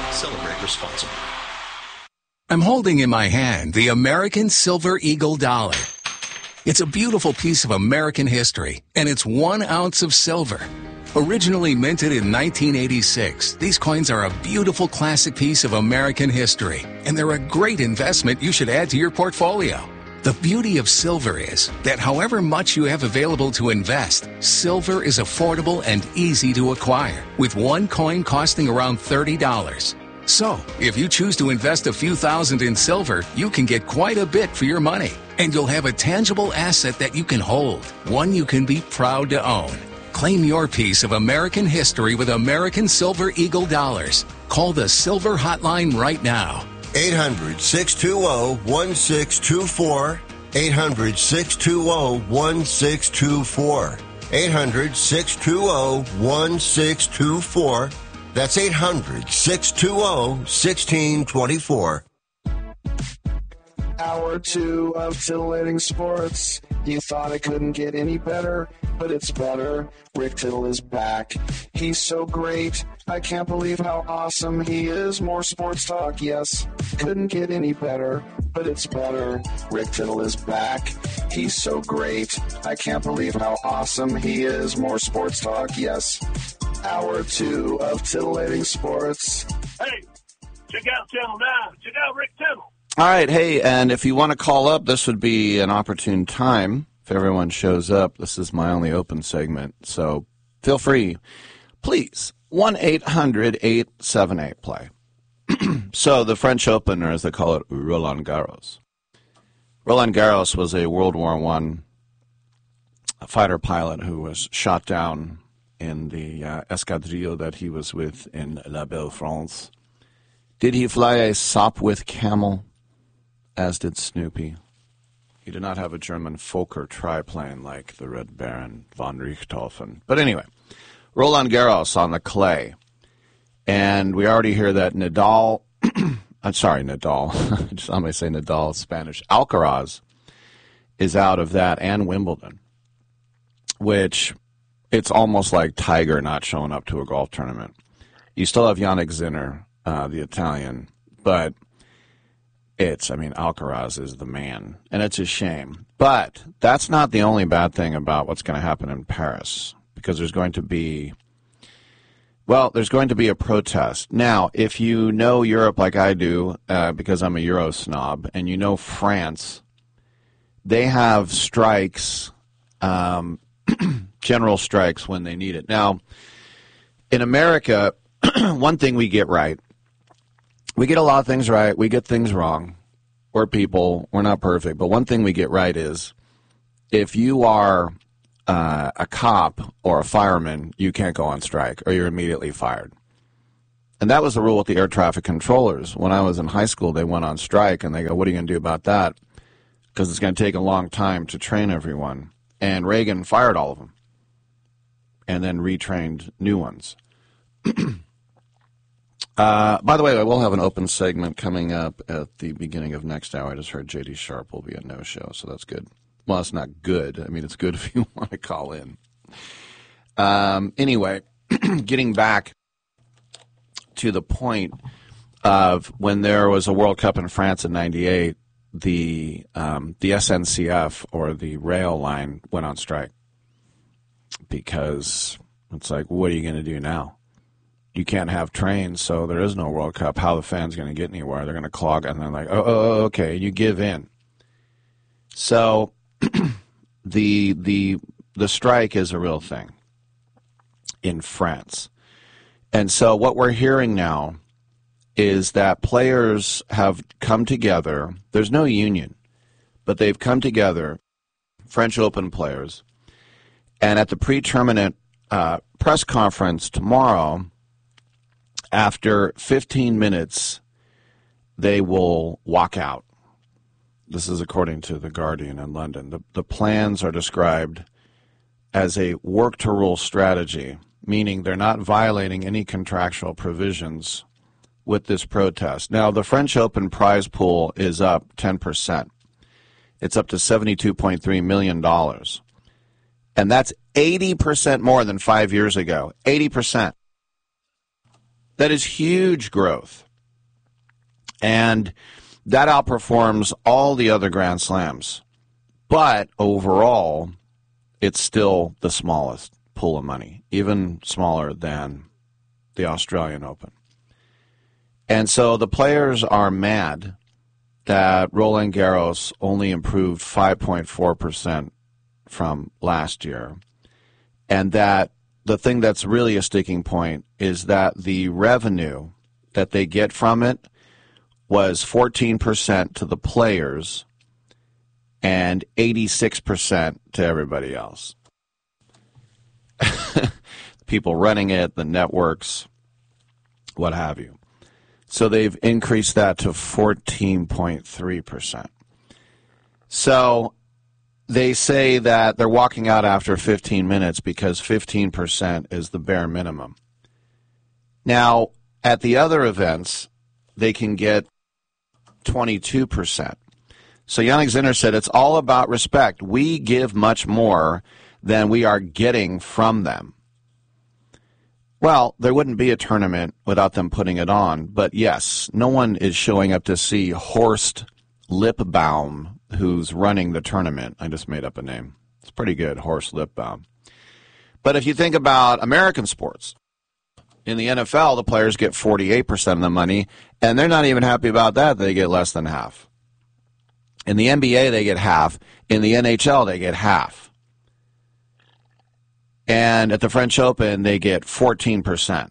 Celebrate responsibly. I'm holding in my hand the American Silver Eagle dollar. It's a beautiful piece of American history, and it's 1 ounce of silver. Originally minted in 1986, these coins are a beautiful classic piece of American history, and they're a great investment you should add to your portfolio. The beauty of silver is that however much you have available to invest, silver is affordable and easy to acquire, with one coin costing around $30. So, if you choose to invest a few thousand in silver, you can get quite a bit for your money, and you'll have a tangible asset that you can hold, one you can be proud to own. Claim your piece of American history with American Silver Eagle dollars. Call the Silver Hotline right now. 800-620-1624. 800-620-1624. 800-620-1624. That's 800-620-1624. Hour 2 of Titillating Sports. You thought it couldn't get any better, but it's better. Rick Tittle is back. He's so great. I can't believe how awesome he is. More sports talk, yes. Couldn't get any better, but it's better. Rick Tittle is back. He's so great. I can't believe how awesome he is. More sports talk, yes. Hour 2 of Titillating Sports. Hey, check out Channel 9. Check out Rick Tittle. All right, hey, and if you want to call up, this would be an opportune time. If everyone shows up, this is my only open segment, so feel free. Please, 1-800-878-PLAY. So the French Open, or as they call it, Roland Garros. Roland Garros was a World War I fighter pilot who was shot down in the escadrille that he was with in La Belle France. Did he fly a Sopwith Camel? As did Snoopy. He did not have a German Fokker triplane like the Red Baron von Richthofen. But anyway, Roland Garros on the clay. And we already hear that Nadal, I'm sorry, Nadal. Somebody say Nadal, Spanish. Alcaraz is out of that, and Wimbledon, which it's almost like Tiger not showing up to a golf tournament. You still have Yannick Sinner, the Italian, but Alcaraz is the man, and it's a shame. But that's not the only bad thing about what's going to happen in Paris, because there's going to be a protest. Now, if you know Europe like I do, because I'm a Euro snob, and you know France, they have strikes, general strikes when they need it. Now, in America, one thing we get right, we get a lot of things right. We get things wrong. We're people. We're not perfect. But one thing we get right is if you are a cop or a fireman, you can't go on strike or you're immediately fired. And that was the rule with the air traffic controllers. When I was in high school, they went on strike, and they go, what are you going to do about that? Because it's going to take a long time to train everyone. And Reagan fired all of them and then retrained new ones. By the way, I will have an open segment coming up at the beginning of next hour. I just heard J.D. Sharp will be a no-show, so that's good. Well, it's not good. I mean, it's good if you want to call in. Anyway, getting back to the point of when there was a World Cup in France in '98, the SNCF, or the rail line, went on strike because it's like, what are you going to do now? You can't have trains, so there is no World Cup. How are the fans going to get anywhere? They're going to clog, and they're like, oh, okay, you give in. So the strike is a real thing in France. And so what we're hearing now is that players have come together. There's no union, but they've come together, French Open players, and at the pre-tournament press conference tomorrow, after 15 minutes, they will walk out. This is according to The Guardian in London. The plans are described as a work-to-rule strategy, meaning they're not violating any contractual provisions with this protest. Now, the French Open prize pool is up 10%. It's up to $72.3 million. And that's 80% more than 5 years ago. 80%. That is huge growth. And that outperforms all the other Grand Slams. But overall, it's still the smallest pool of money, even smaller than the Australian Open. And so the players are mad that Roland Garros only improved 5.4% from last year, and that the thing that's really a sticking point is that the revenue that they get from it was 14% to the players and 86% to everybody else. People running it, the networks, what have you. So they've increased that to 14.3%. So they say that they're walking out after 15 minutes because 15% is the bare minimum. Now, at the other events, they can get 22%. So Jannik Sinner said, it's all about respect. We give much more than we are getting from them. Well, there wouldn't be a tournament without them putting it on. But yes, no one is showing up to see Horst Lipbaum, who's running the tournament. I just made up a name. It's pretty good, Horst Lipbaum. But if you think about American sports, in the NFL, the players get 48% of the money, and they're not even happy about that. They get less than half. In the NBA, they get half. In the NHL, they get half. And at the French Open, they get 14%.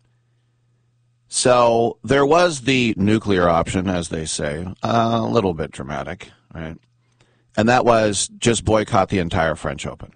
So there was the nuclear option, as they say, a little bit dramatic, right? And that was just boycott the entire French Open.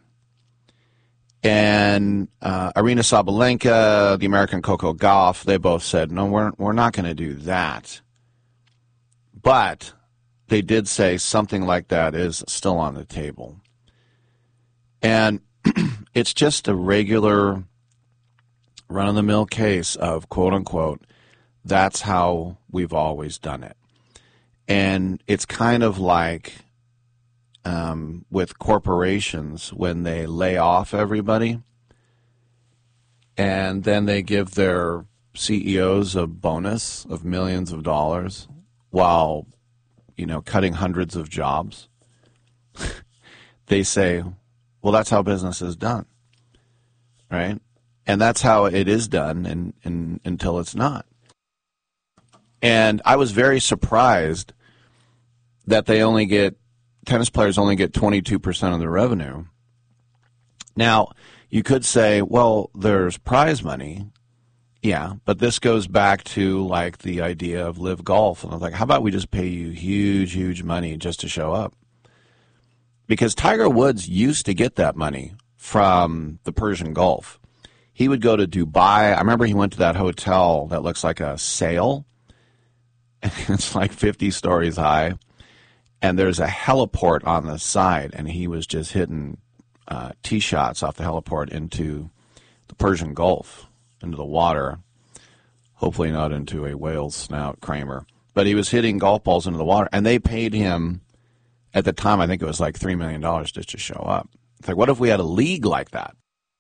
And Aryna Sabalenka, the American Coco Gauff, they both said, no, we're not going to do that. But they did say something like that is still on the table. And it's just a regular run-of-the-mill case of, quote-unquote, that's how we've always done it. And it's kind of like with corporations when they lay off everybody and then they give their CEOs a bonus of millions of dollars while, cutting hundreds of jobs. They say, well, that's how business is done, right? And that's how it is done until it's not. And I was very surprised that tennis players only get 22% of the revenue. Now, you could say, well, there's prize money. Yeah, but this goes back to like the idea of Live Golf. And I was like, how about we just pay you huge, huge money just to show up? Because Tiger Woods used to get that money from the Persian Gulf. He would go to Dubai. I remember he went to that hotel that looks like a sail. It's like 50 stories high. And there's a heliport on the side, and he was just hitting tee shots off the heliport into the Persian Gulf, into the water. Hopefully not into a whale's snout, Kramer. But he was hitting golf balls into the water, and they paid him, at the time, I think it was like $3 million just to show up. It's like, what if we had a league like that?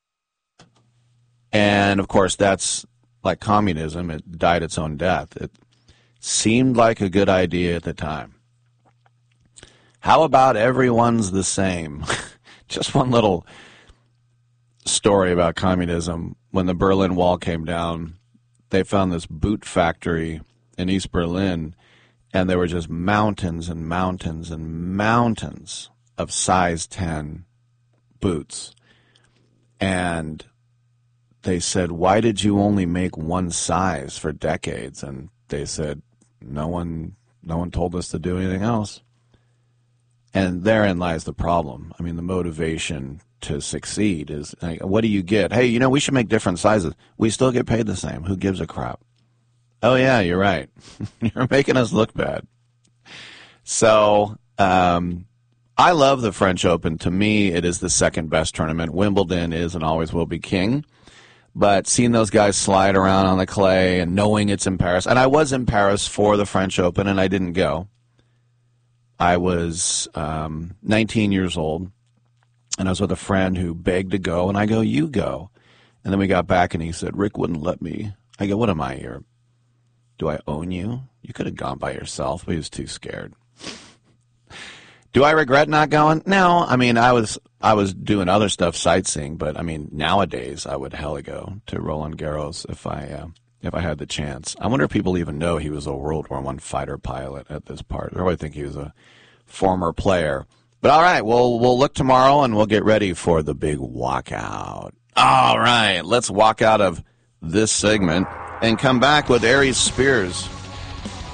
And, of course, that's like communism. It died its own death. It seemed like a good idea at the time. How about everyone's the same? Just one little story about communism. When the Berlin Wall came down, they found this boot factory in East Berlin, and there were just mountains and mountains and mountains of size 10 boots. And they said, why did you only make one size for decades? And they said, no one told us to do anything else. And therein lies the problem. I mean, the motivation to succeed is, like, what do you get? Hey, we should make different sizes. We still get paid the same. Who gives a crap? Oh, yeah, you're right. You're making us look bad. So I love the French Open. To me, it is the second best tournament. Wimbledon is and always will be king. But seeing those guys slide around on the clay and knowing it's in Paris, and I was in Paris for the French Open, and I didn't go. I was 19 years old, and I was with a friend who begged to go, and I go, you go. And then we got back, and he said, Rick wouldn't let me I go, what am I here? Do I own you? You could have gone by yourself, but he was too scared. Do I regret not going? No. I mean, I was doing other stuff, sightseeing, but I mean, nowadays I would hella go to Roland Garros if I had the chance. I wonder if people even know he was a World War I fighter pilot at this part. They probably think he was a former player. But all right, we'll look tomorrow and we'll get ready for the big walkout. All right, let's walk out of this segment and come back with Aries Spears.